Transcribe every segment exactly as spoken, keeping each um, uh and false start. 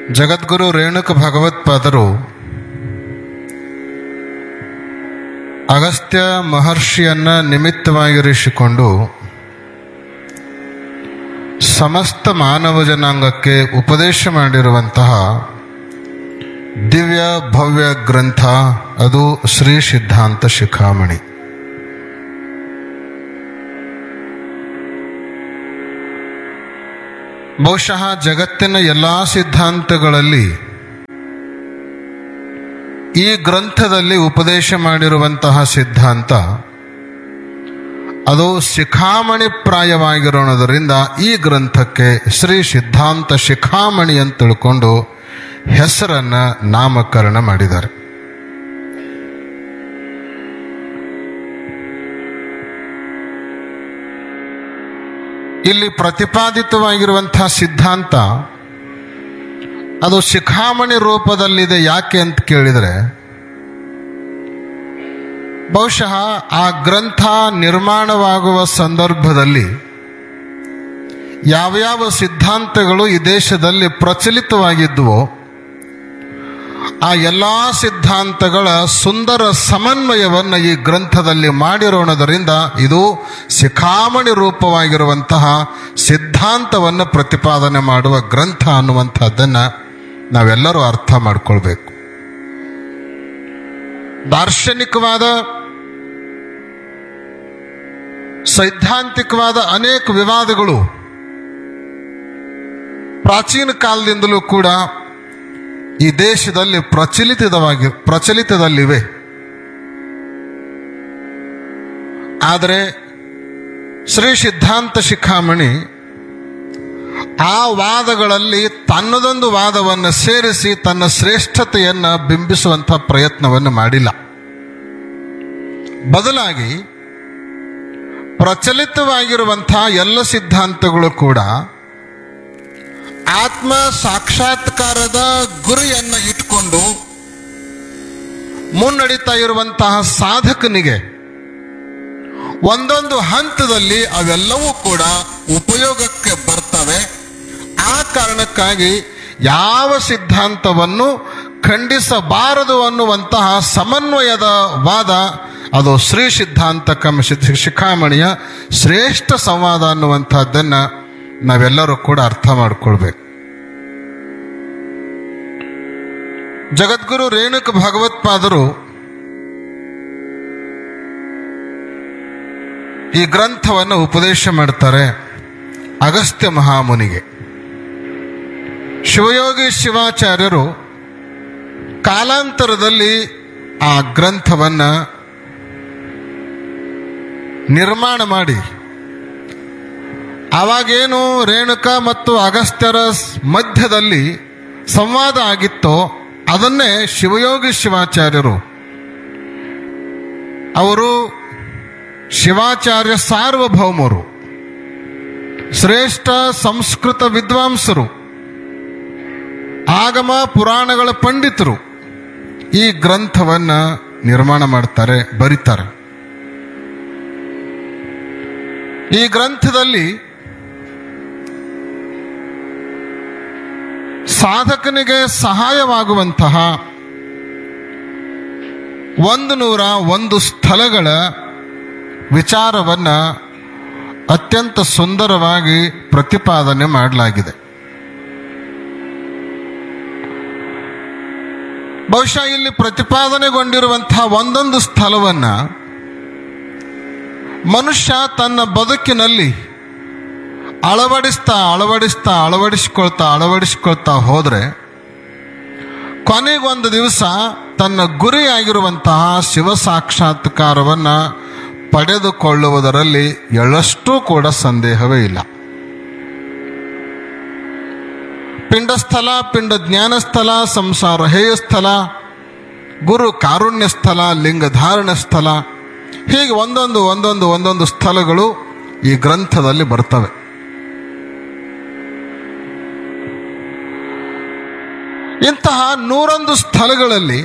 ಜಗದ್ಗುರು ರೇಣುಕ ಭಗವತ್ಪಾದರು ಅಗಸ್ತ್ಯ ಮಹರ್ಷಿಯನ್ನ ನಿಮಿತ್ತವಾಗಿರಿಸಿಕೊಂಡು ಸಮಸ್ತ ಮಾನವ ಜನಾಂಗಕ್ಕೆ ಉಪದೇಶ ಮಾಡಿರುವಂತಹ ದಿವ್ಯ ಭವ್ಯ ಗ್ರಂಥ ಅದು ಶ್ರೀ ಸಿದ್ಧಾಂತ ಶಿಖಾಮಣಿ. ಬಹುಶಃ ಜಗತ್ತಿನ ಎಲ್ಲಾ ಸಿದ್ಧಾಂತಗಳಲ್ಲಿ ಈ ಗ್ರಂಥದಲ್ಲಿ ಉಪದೇಶ ಮಾಡಿರುವಂತಹ ಸಿದ್ಧಾಂತ ಅದು ಶಿಖಾಮಣಿ ಪ್ರಾಯವಾಗಿರೋಣದರಿಂದ ಈ ಗ್ರಂಥಕ್ಕೆ ಶ್ರೀ ಸಿದ್ಧಾಂತ ಶಿಖಾಮಣಿ ಅಂತ ತಿಳ್ಕೊಂಡು ಹೆಸರನ್ನ ನಾಮಕರಣ ಮಾಡಿದ್ದಾರೆ. ಇಲ್ಲಿ ಪ್ರತಿಪಾದಿತವಾಗಿರುವಂತಹ ಸಿದ್ಧಾಂತ ಅದು ಶಿಖಾಮಣಿ ರೂಪದಲ್ಲಿದೆ. ಯಾಕೆ ಅಂತ ಕೇಳಿದರೆ, ಬಹುಶಃ ಆ ಗ್ರಂಥ ನಿರ್ಮಾಣವಾಗುವ ಸಂದರ್ಭದಲ್ಲಿ ಯಾವ್ಯಾವ ಸಿದ್ಧಾಂತಗಳು ಈ ದೇಶದಲ್ಲಿ ಪ್ರಚಲಿತವಾಗಿದ್ದುವೋ ಆ ಎಲ್ಲಾ ಸಿದ್ಧಾಂತಗಳ ಸುಂದರ ಸಮನ್ವಯವನ್ನು ಈ ಗ್ರಂಥದಲ್ಲಿ ಮಾಡಿರೋಣದರಿಂದ ಇದು ಶಿಖಾಮಣಿ ರೂಪವಾಗಿರುವಂತಹ ಸಿದ್ಧಾಂತವನ್ನು ಪ್ರತಿಪಾದನೆ ಮಾಡುವ ಗ್ರಂಥ ಅನ್ನುವಂಥದ್ದನ್ನು ನಾವೆಲ್ಲರೂ ಅರ್ಥ ಮಾಡಿಕೊಳ್ಬೇಕು. ದಾರ್ಶನಿಕವಾದ ಸೈದ್ಧಾಂತಿಕವಾದ ಅನೇಕ ವಿವಾದಗಳು ಪ್ರಾಚೀನ ಕಾಲದಿಂದಲೂ ಕೂಡ ಈ ದೇಶದಲ್ಲಿ ಪ್ರಚಲಿತವಾಗಿ ಪ್ರಚಲಿತದಲ್ಲಿವೆ. ಆದರೆ ಶ್ರೀ ಸಿದ್ಧಾಂತ ಶಿಖಾಮಣಿ ಆ ವಾದಗಳಲ್ಲಿ ತನ್ನದೊಂದು ವಾದವನ್ನು ಸೇರಿಸಿ ತನ್ನ ಶ್ರೇಷ್ಠತೆಯನ್ನು ಬಿಂಬಿಸುವಂತಹ ಪ್ರಯತ್ನವನ್ನು ಮಾಡಿಲ್ಲ. ಬದಲಾಗಿ ಪ್ರಚಲಿತವಾಗಿರುವಂತಹ ಎಲ್ಲ ಸಿದ್ಧಾಂತಗಳು ಕೂಡ ಆತ್ಮ ಸಾಕ್ಷಾತ್ಕಾರದ ಗುರಿಯನ್ನು ಇಟ್ಕೊಂಡು ಮುನ್ನಡೀತಾ ಇರುವಂತಹ ಸಾಧಕನಿಗೆ ಒಂದೊಂದು ಹಂತದಲ್ಲಿ ಅವೆಲ್ಲವೂ ಕೂಡ ಉಪಯೋಗಕ್ಕೆ ಬರ್ತವೆ. ಆ ಕಾರಣಕ್ಕಾಗಿ ಯಾವ ಸಿದ್ಧಾಂತವನ್ನು ಖಂಡಿಸಬಾರದು ಅನ್ನುವಂತಹ ಸಮನ್ವಯದ ವಾದ ಅದು ಶ್ರೀ ಸಿದ್ಧಾಂತ ಶಿಖಾಮಣಿಯ ಶ್ರೇಷ್ಠ ಸಂವಾದ ಅನ್ನುವಂತಹದ್ದನ್ನು ನಾವೆಲ್ಲರೂ ಕೂಡ ಅರ್ಥ ಮಾಡಿಕೊಳ್ಬೇಕು. ಜಗದ್ಗುರು ರೇಣುಕ ಭಗವತ್ಪಾದರು ಈ ಗ್ರಂಥವನ್ನು ಉಪದೇಶ ಮಾಡ್ತಾರೆ ಅಗಸ್ತ್ಯ ಮಹಾಮುನಿಗೆ. ಶಿವಯೋಗಿ ಶಿವಾಚಾರ್ಯರು ಕಾಲಾಂತರದಲ್ಲಿ ಆ ಗ್ರಂಥವನ್ನು ನಿರ್ಮಾಣ ಮಾಡಿ ಆವಾಗೇನು ರೇಣುಕ ಮತ್ತು ಅಗಸ್ತ್ಯರ ಮಧ್ಯದಲ್ಲಿ ಸಂವಾದ ಆಗಿತ್ತೋ ಅದನ್ನೇ ಶಿವಯೋಗಿ ಶಿವಾಚಾರ್ಯರು ಅವರು ಶಿವಾಚಾರ್ಯ ಸಾರ್ವಭೌಮರು, ಶ್ರೇಷ್ಠ ಸಂಸ್ಕೃತ ವಿದ್ವಾಂಸರು, ಆಗಮ ಪುರಾಣಗಳ ಪಂಡಿತರು ಈ ಗ್ರಂಥವನ್ನು ನಿರ್ಮಾಣ ಮಾಡ್ತಾರೆ, ಬರೀತಾರೆ. ಈ ಗ್ರಂಥದಲ್ಲಿ ಸಾಧಕನಿಗೆ ಸಹಾಯವಾಗುವಂತಹ ಒಂದು ನೂರ ಒಂದು ಸ್ಥಳಗಳ ವಿಚಾರವನ್ನು ಅತ್ಯಂತ ಸುಂದರವಾಗಿ ಪ್ರತಿಪಾದನೆ ಮಾಡಲಾಗಿದೆ. ಬಹುಶಃ ಇಲ್ಲಿ ಪ್ರತಿಪಾದನೆಗೊಂಡಿರುವಂತಹ ಒಂದೊಂದು ಸ್ಥಳವನ್ನು ಮನುಷ್ಯ ತನ್ನ ಬದುಕಿನಲ್ಲಿ ಅಳವಡಿಸ್ತಾ ಅಳವಡಿಸ್ತಾ ಅಳವಡಿಸ್ಕೊಳ್ತಾ ಅಳವಡಿಸ್ಕೊಳ್ತಾ ಹೋದರೆ ಕೊನೆಗೊಂದು ದಿವಸ ತನ್ನ ಗುರಿಯಾಗಿರುವಂತಹ ಶಿವ ಸಾಕ್ಷಾತ್ಕಾರವನ್ನು ಪಡೆದುಕೊಳ್ಳುವುದರಲ್ಲಿ ಎಳ್ಳಷ್ಟೂ ಕೂಡ ಸಂದೇಹವೇ ಇಲ್ಲ. ಪಿಂಡಸ್ಥಲ, ಪಿಂಡ ಜ್ಞಾನಸ್ಥಳ, ಸಂಸಾರ ಹೇಯ ಸ್ಥಳ, ಗುರು ಕಾರುಣ್ಯ ಸ್ಥಳ, ಲಿಂಗಧಾರಣ ಸ್ಥಳ, ಹೀಗೆ ಒಂದೊಂದು ಒಂದೊಂದು ಒಂದೊಂದು ಸ್ಥಳಗಳು ಈ ಗ್ರಂಥದಲ್ಲಿ ಬರ್ತವೆ. ಇಂತಹ ನೂರೊಂದು ಸ್ಥಳಗಳಲ್ಲಿ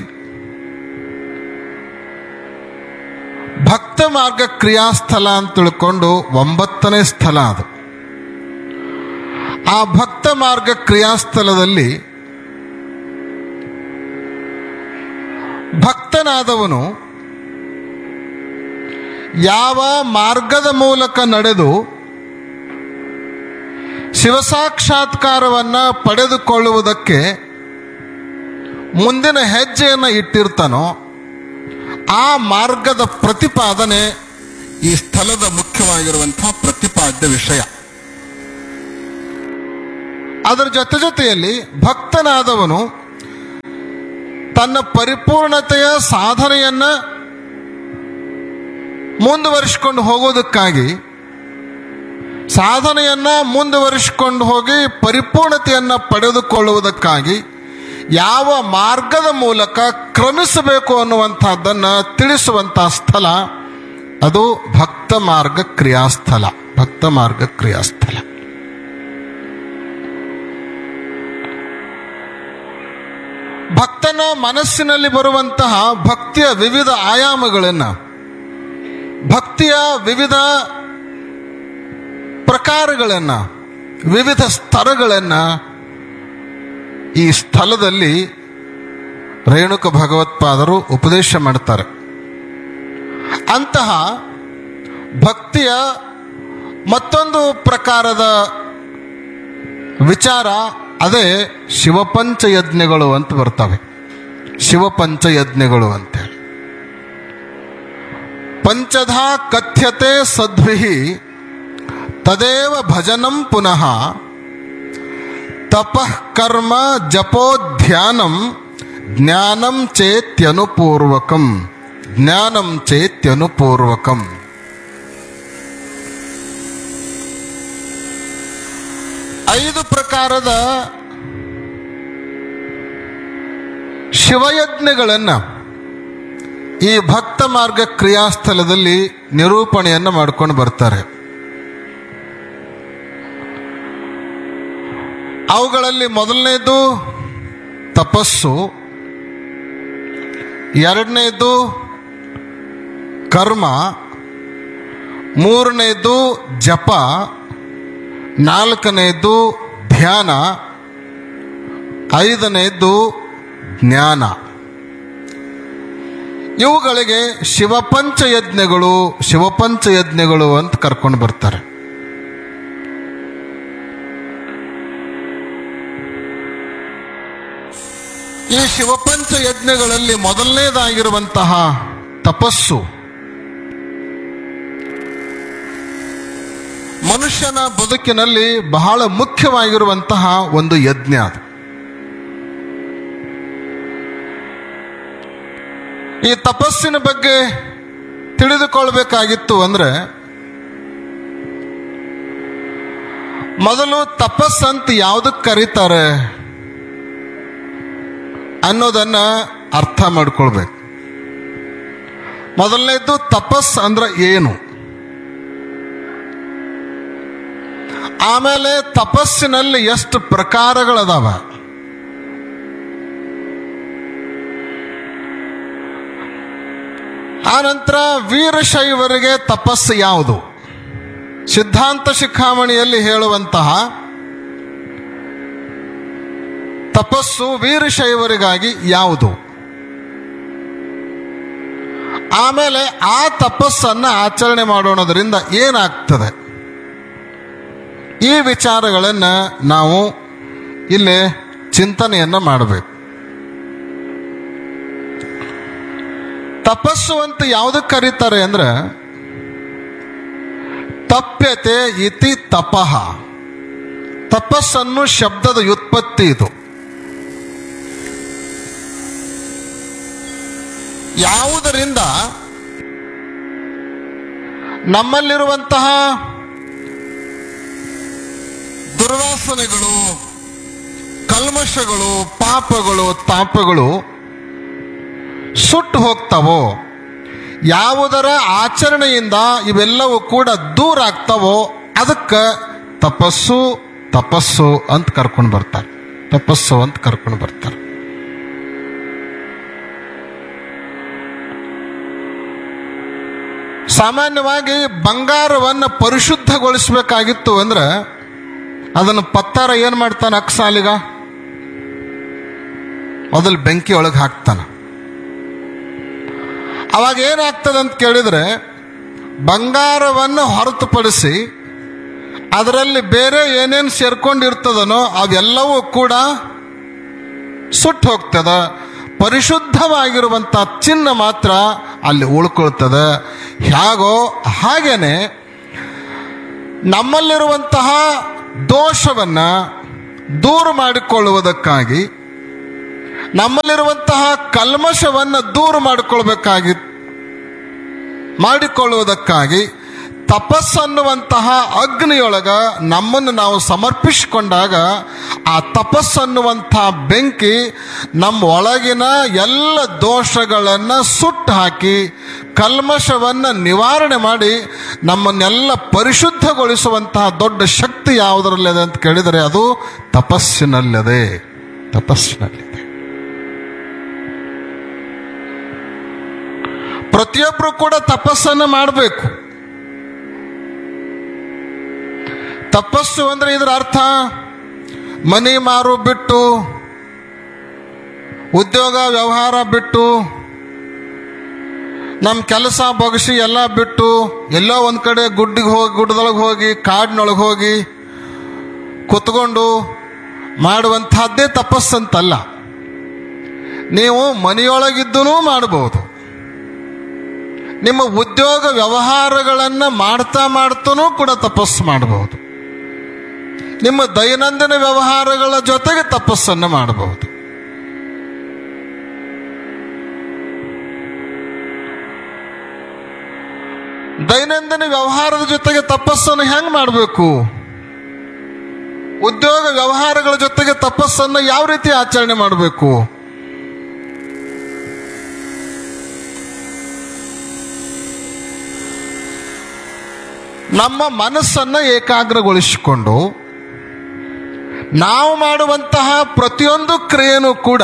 ಭಕ್ತ ಮಾರ್ಗ ಕ್ರಿಯಾಸ್ಥಳ ಅಂತ ತಿಳ್ಕೊಂಡು ಒಂಬತ್ತನೇ ಸ್ಥಳ ಅದು. ಆ ಭಕ್ತ ಮಾರ್ಗ ಕ್ರಿಯಾಸ್ಥಳದಲ್ಲಿ ಭಕ್ತನಾದವನು ಯಾವ ಮಾರ್ಗದ ಮೂಲಕ ನಡೆದು ಶಿವಸಾಕ್ಷಾತ್ಕಾರವನ್ನು ಪಡೆದುಕೊಳ್ಳುವುದಕ್ಕೆ ಮುಂದಿನ ಹೆಜ್ಜೆಯನ್ನು ಇಟ್ಟಿರ್ತಾನೋ ಆ ಮಾರ್ಗದ ಪ್ರತಿಪಾದನೆ ಈ ಸ್ಥಳದ ಮುಖ್ಯವಾಗಿರುವಂತಹ ಪ್ರತಿಪಾದ್ಯ ವಿಷಯ. ಅದರ ಜೊತೆ ಜೊತೆಯಲ್ಲಿ ಭಕ್ತನಾದವನು ತನ್ನ ಪರಿಪೂರ್ಣತೆಯ ಸಾಧನೆಯನ್ನ ಮುಂದುವರಿಸಿಕೊಂಡು ಹೋಗೋದಕ್ಕಾಗಿ, ಸಾಧನೆಯನ್ನ ಮುಂದುವರಿಸಿಕೊಂಡು ಹೋಗಿ ಪರಿಪೂರ್ಣತೆಯನ್ನ ಪಡೆದುಕೊಳ್ಳುವುದಕ್ಕಾಗಿ ಯಾವ ಮಾರ್ಗದ ಮೂಲಕ ಕ್ರಮಿಸಬೇಕು ಅನ್ನುವಂಥದ್ದನ್ನು ತಿಳಿಸುವಂತಹ ಸ್ಥಳ ಅದು ಭಕ್ತ ಮಾರ್ಗ ಕ್ರಿಯಾಸ್ಥಳ. ಭಕ್ತ ಮಾರ್ಗ ಕ್ರಿಯಾಸ್ಥಳ. ಭಕ್ತನ ಮನಸ್ಸಿನಲ್ಲಿ ಬರುವಂತಹ ಭಕ್ತಿಯ ವಿವಿಧ ಆಯಾಮಗಳನ್ನು, ಭಕ್ತಿಯ ವಿವಿಧ ಪ್ರಕಾರಗಳನ್ನು, ವಿವಿಧ ಸ್ತರಗಳನ್ನು ಈ ಸ್ಥಳದಲ್ಲಿ ರೇಣುಕ ಭಗವತ್ಪಾದರು ಉಪದೇಶ ಮಾಡ್ತಾರೆ. ಅಂತಹ ಭಕ್ತಿಯ ಮತ್ತೊಂದು ಪ್ರಕಾರದ ವಿಚಾರ ಅದೇ ಶಿವಪಂಚಯಜ್ಞಗಳು ಅಂತ ಬರ್ತವೆ. ಶಿವಪಂಚಯಜ್ಞಗಳು ಅಂತೇಳಿ ಪಂಚಧಾ ಕಥ್ಯತೆ ಸದ್ಭಿಹಿ ತದೇವ ಭಜನಂ ಪುನಃ ತಪಃ ಕರ್ಮ ಜಪೋಧ್ಯಾನಂ ಜ್ಞಾನಂ ಚೇತ್ಯನುಪೂರ್ವಕಂ. ಜ್ಞಾನಂ ಚೇತ್ಯನುಪೂರ್ವಕಂ. ಐದು ಪ್ರಕಾರದ ಶಿವಯಜ್ಞಗಳನ್ನು ಈ ಭಕ್ತ ಮಾರ್ಗ ಕ್ರಿಯಾಸ್ಥಳದಲ್ಲಿ ನಿರೂಪಣೆಯನ್ನು ಮಾಡ್ಕೊಂಡು ಬರ್ತಾರೆ. ಅವುಗಳಲ್ಲಿ ಮೊದಲನೇದು ತಪಸ್ಸು, ಎರಡನೇದು ಕರ್ಮ, ಮೂರನೇದು ಜಪ, ನಾಲ್ಕನೇದು ಧ್ಯಾನ, ಐದನೇದು ಜ್ಞಾನ. ಇವುಗಳಿಗೆ ಶಿವಪಂಚಯಜ್ಞಗಳು ಶಿವಪಂಚಯಜ್ಞಗಳು ಅಂತ ಕರ್ಕೊಂಡು ಬರ್ತಾರೆ. ಈ ಶಿವಪಂಚಯಜ್ಞಗಳಲ್ಲಿ ಮೊದಲನೇದಾಗಿರುವಂತಹ ತಪಸ್ಸು ಮನುಷ್ಯನ ಬದುಕಿನಲ್ಲಿ ಬಹಳ ಮುಖ್ಯವಾಗಿರುವಂತಹ ಒಂದು ಯಜ್ಞ ಅದು. ಈ ತಪಸ್ಸಿನ ಬಗ್ಗೆ ತಿಳಿದುಕೊಳ್ಬೇಕಾಗಿತ್ತು ಅಂದ್ರೆ ಮೊದಲು ತಪಸ್ಸಂತ ಯಾವುದಕ್ಕೆ ಕರೀತಾರೆ ಅನ್ನೋದನ್ನ ಅರ್ಥ ಮಾಡ್ಕೊಳ್ಬೇಕು. ಮೊದಲನೇದು ತಪಸ್ ಅಂದ್ರೆ ಏನು, ಆಮೇಲೆ ತಪಸ್ಸಿನಲ್ಲಿ ಎಷ್ಟು ಪ್ರಕಾರಗಳದಾವ, ಆನಂತರ ವೀರಶೈವರಿಗೆ ತಪಸ್ಸು ಯಾವುದು, ಸಿದ್ಧಾಂತ ಶಿಖಾಮಣಿಯಲ್ಲಿ ಹೇಳುವಂತಹ ತಪಸ್ಸು ವೀರಶೈವರಿಗಾಗಿ ಯಾವುದು, ಆಮೇಲೆ ಆ ತಪಸ್ಸನ್ನ ಆಚರಣೆ ಮಾಡೋಣದ್ರಿಂದ ಏನಾಗ್ತದೆ, ಈ ವಿಚಾರಗಳನ್ನು ನಾವು ಇಲ್ಲಿ ಚಿಂತನೆಯನ್ನ ಮಾಡಬೇಕು. ತಪಸ್ಸು ಅಂತ ಯಾವುದಕ್ಕೆ ಕರೀತಾರೆ ಅಂದ್ರೆ ತಪ್ಯತೆ ಇತಿ ತಪಃ. ತಪಸ್ಸನ್ನು ಶಬ್ದದ ವ್ಯುತ್ಪತ್ತಿ ಇದು. ಯಾವುದರಿಂದ ನಮ್ಮಲ್ಲಿರುವಂತಹ ದುರ್ವಾಸನೆಗಳು, ಕಲ್ಮಶಗಳು, ಪಾಪಗಳು, ತಾಪಗಳು ಸುಟ್ಟು ಹೋಗ್ತಾವೋ, ಯಾವುದರ ಆಚರಣೆಯಿಂದ ಇವೆಲ್ಲವೂ ಕೂಡ ದೂರ ಆಗ್ತಾವೋ ಅದಕ್ಕೆ ತಪಸ್ಸು ತಪಸ್ಸು ಅಂತ ಕರ್ಕೊಂಡು ಬರ್ತಾರೆ. ತಪಸ್ಸು ಅಂತ ಕರ್ಕೊಂಡು ಬರ್ತಾರೆ. ಸಾಮಾನ್ಯವಾಗಿ ಬಂಗಾರವನ್ನು ಪರಿಶುದ್ಧಗೊಳಿಸಬೇಕಾಗಿತ್ತು ಅಂದ್ರೆ ಅದನ್ನು ಪತ್ತಾರ ಏನ್ ಮಾಡ್ತಾನೆ, ಅಕ್ಸಾಲಿಗ ಮೊದಲು ಬೆಂಕಿ ಒಳಗೆ ಹಾಕ್ತಾನ. ಅವಾಗ ಏನಾಗ್ತದೆ ಅಂತ ಕೇಳಿದರೆ, ಬಂಗಾರವನ್ನು ಹೊರತುಪಡಿಸಿ ಅದರಲ್ಲಿ ಬೇರೆ ಏನೇನು ಸೇರ್ಕೊಂಡಿರ್ತದನೋ ಅವೆಲ್ಲವೂ ಕೂಡ ಸುಟ್ಟು ಹೋಗ್ತದ. ಪರಿಶುದ್ಧವಾಗಿರುವಂಥ ಚಿನ್ನ ಮಾತ್ರ ಅಲ್ಲಿ ಉಳ್ಕೊಳ್ತದೆ. ಹೇಗೋ ಹಾಗೇನೆ ನಮ್ಮಲ್ಲಿರುವಂತಹ ದೋಷವನ್ನು ದೂರ ಮಾಡಿಕೊಳ್ಳುವುದಕ್ಕಾಗಿ, ನಮ್ಮಲ್ಲಿರುವಂತಹ ಕಲ್ಮಶವನ್ನು ದೂರ ಮಾಡಿಕೊಳ್ಬೇಕಾಗಿ ಮಾಡಿಕೊಳ್ಳುವುದಕ್ಕಾಗಿ ತಪಸ್ಸನ್ನುವಂತಹ ಅಗ್ನಿಯೊಳಗ ನಮ್ಮನ್ನು ನಾವು ಸಮರ್ಪಿಸಿಕೊಂಡಾಗ ಆ ತಪಸ್ಸನ್ನುವಂತಹ ಬೆಂಕಿ ನಮ್ಮ ಒಳಗಿನ ಎಲ್ಲ ದೋಷಗಳನ್ನು ಸುಟ್ಟು ಹಾಕಿ ಕಲ್ಮಶವನ್ನು ನಿವಾರಣೆ ಮಾಡಿ ನಮ್ಮನ್ನೆಲ್ಲ ಪರಿಶುದ್ಧಗೊಳಿಸುವಂತಹ ದೊಡ್ಡ ಶಕ್ತಿ ಯಾವುದರಲ್ಲಿದೆ ಅಂತ ಕೇಳಿದರೆ ಅದು ತಪಸ್ಸಿನಲ್ಲಿದೆ. ತಪಸ್ಸಿನಲ್ಲಿದೆ. ಪ್ರತಿಯೊಬ್ಬರು ಕೂಡ ತಪಸ್ಸನ್ನು ಮಾಡಬೇಕು. ತಪಸ್ಸು ಅಂದ್ರೆ ಇದರ ಅರ್ಥ ಮನಿ ಮಾರು ಬಿಟ್ಟು, ಉದ್ಯೋಗ ವ್ಯವಹಾರ ಬಿಟ್ಟು, ನಮ್ಮ ಕೆಲಸ ಬೊಗಸಿ ಎಲ್ಲ ಬಿಟ್ಟು ಎಲ್ಲೋ ಒಂದು ಕಡೆ ಗುಡ್ಡಿಗೆ ಹೋಗಿ ಗುಡ್ಡದೊಳಗೆ ಹೋಗಿ ಕಾಡಿನೊಳಗೆ ಹೋಗಿ ಕುತ್ಕೊಂಡು ಮಾಡುವಂಥದ್ದೇ ತಪಸ್ಸಂತಲ್ಲ. ನೀವು ಮನೆಯೊಳಗಿದ್ದೂ ಮಾಡಬಹುದು. ನಿಮ್ಮ ಉದ್ಯೋಗ ವ್ಯವಹಾರಗಳನ್ನು ಮಾಡ್ತಾ ಮಾಡ್ತೂ ಕೂಡ ತಪಸ್ಸು ಮಾಡಬಹುದು. ನಿಮ್ಮ ದೈನಂದಿನ ವ್ಯವಹಾರಗಳ ಜೊತೆಗೆ ತಪಸ್ಸನ್ನು ಮಾಡಬಹುದು. ದೈನಂದಿನ ವ್ಯವಹಾರದ ಜೊತೆಗೆ ತಪಸ್ಸನ್ನು ಹೆಂಗೆ ಮಾಡಬೇಕು? ಉದ್ಯೋಗ ವ್ಯವಹಾರಗಳ ಜೊತೆಗೆ ತಪಸ್ಸನ್ನು ಯಾವ ರೀತಿ ಆಚರಣೆ ಮಾಡಬೇಕು? ನಮ್ಮ ಮನಸ್ಸನ್ನು ಏಕಾಗ್ರಗೊಳಿಸಿಕೊಂಡು ನಾವು ಮಾಡುವಂತಹ ಪ್ರತಿಯೊಂದು ಕ್ರಿಯೆನೂ ಕೂಡ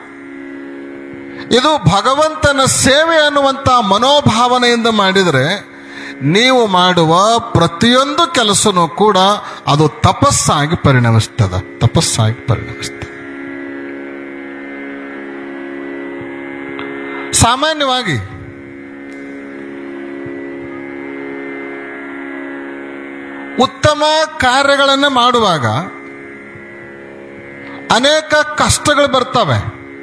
ಇದು ಭಗವಂತನ ಸೇವೆ ಅನ್ನುವಂತಹ ಮನೋಭಾವನೆಯಿಂದ ಮಾಡಿದರೆ ನೀವು ಮಾಡುವ ಪ್ರತಿಯೊಂದು ಕೆಲಸನೂ ಕೂಡ ಅದು ತಪಸ್ಸಾಗಿ ಪರಿಣಮಿಸ್ತದೆ. ತಪಸ್ಸಾಗಿ ಪರಿಣಮಿಸ್ತದೆ. ಸಾಮಾನ್ಯವಾಗಿ ಉತ್ತಮ ಕಾರ್ಯಗಳನ್ನು ಮಾಡುವಾಗ ಅನೇಕ ಕಷ್ಟಗಳು ಬರ್ತವೆ,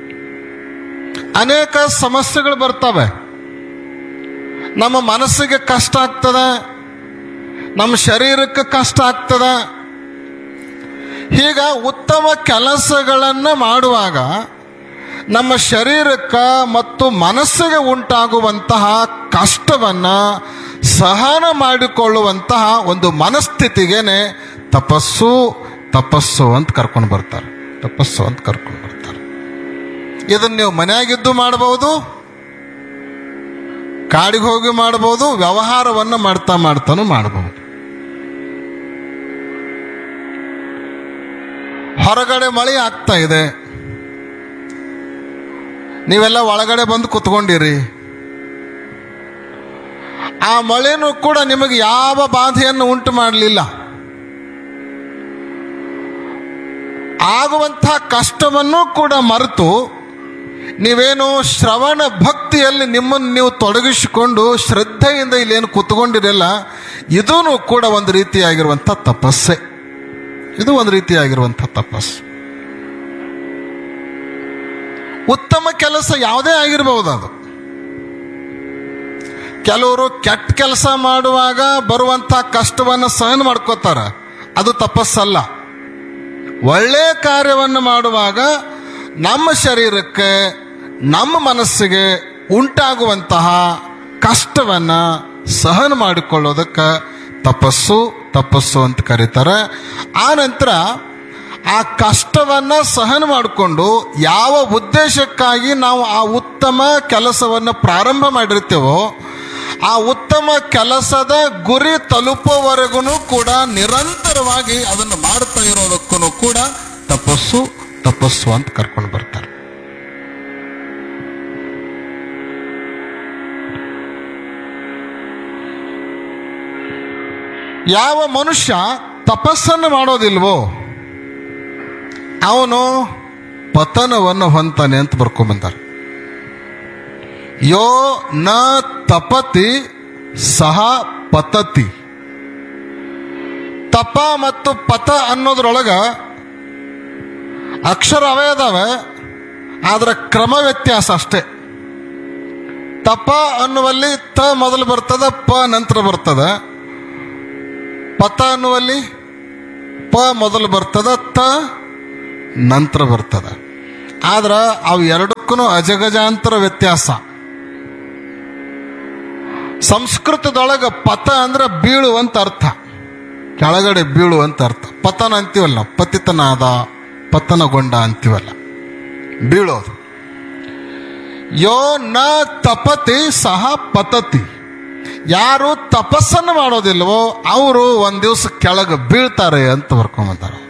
ಅನೇಕ ಸಮಸ್ಯೆಗಳು ಬರ್ತವೆ. ನಮ್ಮ ಮನಸ್ಸಿಗೆ ಕಷ್ಟ ಆಗ್ತದೆ, ನಮ್ಮ ಶರೀರಕ್ಕೆ ಕಷ್ಟ ಆಗ್ತದೆ. ಹೀಗ ಉತ್ತಮ ಕೆಲಸಗಳನ್ನು ಮಾಡುವಾಗ ನಮ್ಮ ಶರೀರಕ್ಕೆ ಮತ್ತು ಮನಸ್ಸಿಗೆ ಉಂಟಾಗುವಂತಹ ಕಷ್ಟವನ್ನು ಸಹನ ಮಾಡಿಕೊಳ್ಳುವಂತಹ ಒಂದು ಮನಸ್ಥಿತಿಗೇನೆ ತಪಸ್ಸು ತಪಸ್ಸು ಅಂತ ಕರ್ಕೊಂಡು ಬರ್ತಾರೆ. ತಪಸ್ಸು ಅಂತ ಕರ್ಕೊಂಡು ಬರ್ತಾರೆ. ಇದನ್ನು ನೀವು ಮನೆಯಾಗಿದ್ದು ಮಾಡಬಹುದು, ಕಾಡಿಗೆ ಹೋಗಿ ಮಾಡಬಹುದು, ವ್ಯವಹಾರವನ್ನು ಮಾಡ್ತಾ ಮಾಡ್ತಾನು ಮಾಡಬಹುದು. ಹೊರಗಡೆ ಮಳೆ ಆಗ್ತಾ ಇದೆ, ನೀವೆಲ್ಲ ಒಳಗಡೆ ಬಂದು ಕುತ್ಕೊಂಡಿರಿ. ಆ ಮಳೆನೂ ಕೂಡ ನಿಮಗೆ ಯಾವ ಬಾಧೆಯನ್ನು ಉಂಟು ಮಾಡಲಿಲ್ಲ. ಆಗುವಂತಹ ಕಷ್ಟವನ್ನು ಕೂಡ ಮರೆತು ನೀವೇನು ಶ್ರವಣ ಭಕ್ತಿಯಲ್ಲಿ ನಿಮ್ಮನ್ನು ನೀವು ತೊಡಗಿಸಿಕೊಂಡು ಶ್ರದ್ಧೆಯಿಂದ ಇಲ್ಲೇನು ಕುತ್ಕೊಂಡಿರಲ್ಲ, ಇದೂ ಕೂಡ ಒಂದು ರೀತಿಯಾಗಿರುವಂಥ ತಪಸ್ಸೆ. ಇದು ಒಂದು ರೀತಿಯಾಗಿರುವಂಥ ತಪಸ್ಸು. ಉತ್ತಮ ಕೆಲಸ ಯಾವುದೇ ಆಗಿರಬಹುದು. ಅದು ಕೆಲವರು ಕೆಟ್ಟ ಕೆಲಸ ಮಾಡುವಾಗ ಬರುವಂಥ ಕಷ್ಟವನ್ನು ಸಹನ ಮಾಡ್ಕೋತಾರೆ, ಅದು ತಪಸ್ಸಲ್ಲ. ಒಳ್ಳೆಯ ಕಾರ್ಯವನ್ನು ಮಾಡುವಾಗ ನಮ್ಮ ಶರೀರಕ್ಕೆ ನಮ್ಮ ಮನಸ್ಸಿಗೆ ಉಂಟಾಗುವಂತಹ ಕಷ್ಟವನ್ನು ಸಹನ ಮಾಡಿಕೊಳ್ಳೋದಕ್ಕೆ ತಪಸ್ಸು ತಪಸ್ಸು ಅಂತ ಕರೀತಾರೆ. ಆ ನಂತರ ಆ ಕಷ್ಟವನ್ನು ಸಹನ ಮಾಡಿಕೊಂಡು ಯಾವ ಉದ್ದೇಶಕ್ಕಾಗಿ ನಾವು ಆ ಉತ್ತಮ ಕೆಲಸವನ್ನು ಪ್ರಾರಂಭ ಮಾಡಿರ್ತೇವೋ ಆ ಉತ್ತಮ ಕೆಲಸದ ಗುರಿ ತಲುಪುವವರೆಗೂ ಕೂಡ ನಿರಂತರವಾಗಿ ಅದನ್ನು ಮಾಡ್ತಾ ಇರೋದಕ್ಕೂ ಕೂಡ ತಪಸ್ಸು ತಪಸ್ಸು ಅಂತ ಕರ್ಕೊಂಡು ಬರ್ತಾರೆ. ಯಾವ ಮನುಷ್ಯ ತಪಸ್ಸನ್ನು ಮಾಡೋದಿಲ್ವೋ ಅವನು ಪತನವನ್ನು ಹೊಂತಾನೆ ಅಂತ ಬರ್ಕೊಂಡ್ಬಂತಾರೆ. ಯೋ ನ ತಪತಿ ಸಹ ಪತತಿ. ತಪ ಮತ್ತು ಪತ ಅನ್ನೋದ್ರೊಳಗ ಅಕ್ಷರ ಅವೇ ಅದಾವೆ, ಆದ್ರೆ ಕ್ರಮ ವ್ಯತ್ಯಾಸ ಅಷ್ಟೇ. ತಪ ಅನ್ನುವಲ್ಲಿ ತ ಮೊದಲು ಬರ್ತದ, ಪ ನಂತರ ಬರ್ತದ. ಪತ ಅನ್ನುವಲ್ಲಿ ಪ ಮೊದಲು ಬರ್ತದ, ತ ನಂತರ ಬರ್ತದ. ಆದ್ರ ಅವು ಎರಡಕ್ಕೂ ಅಜಗಜಾಂತರ ವ್ಯತ್ಯಾಸ. ಸಂಸ್ಕೃತದೊಳಗ ಪತ ಅಂದ್ರೆ ಬೀಳುವಂತ ಅರ್ಥ, ಕೆಳಗಡೆ ಬೀಳುವಂತ ಅರ್ಥ. ಪತನ ಅಂತೀವಲ್ಲ, ಪತಿತನಾದ, ಪತನಗೊಂಡ ಅಂತೀವಲ್ಲ, ಬೀಳೋದು. ಯೋ ನ ತಪತಿ ಸಹ ಪತತಿ. ಯಾರು ತಪಸ್ಸನ್ನು ಮಾಡೋದಿಲ್ವೋ ಅವರು ಒಂದ್ ದಿವಸ ಕೆಳಗೆ ಬೀಳ್ತಾರೆ ಅಂತ ಬರ್ಕೊಂಬಂದಾರ.